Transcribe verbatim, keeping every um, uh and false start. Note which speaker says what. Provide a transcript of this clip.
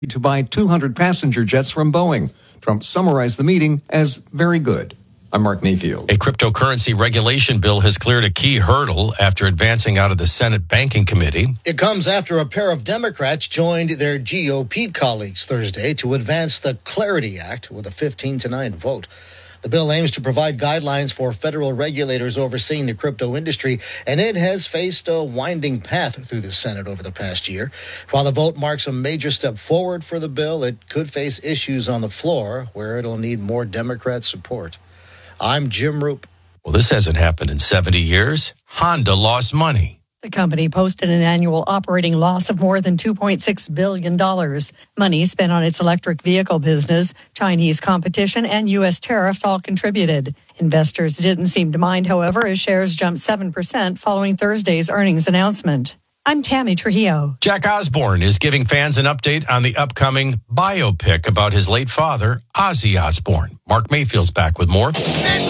Speaker 1: to buy two hundred passenger jets from Boeing. Trump summarized the meeting as very good. I'm Mark Mayfield.
Speaker 2: A cryptocurrency regulation bill has cleared a key hurdle after advancing out of the Senate Banking Committee.
Speaker 3: It comes after a pair of Democrats joined their G O P colleagues Thursday to advance the Clarity Act with a fifteen to nine vote. The bill aims to provide guidelines for federal regulators overseeing the crypto industry, and it has faced a winding path through the Senate over the past year. While the vote marks a major step forward for the bill, it could face issues on the floor where it'll need more Democrat support. I'm Jim Roop.
Speaker 2: Well, this hasn't happened in seventy years. Honda lost money.
Speaker 4: The company posted an annual operating loss of more than two point six billion dollars. Money spent on its electric vehicle business, Chinese competition, and U S tariffs all contributed. Investors didn't seem to mind, however, as shares jumped seven percent following Thursday's earnings announcement. I'm Tammy Trujillo.
Speaker 2: Jack Osbourne is giving fans an update on the upcoming biopic about his late father, Ozzy Osbourne. Mark Mayfield's back with more.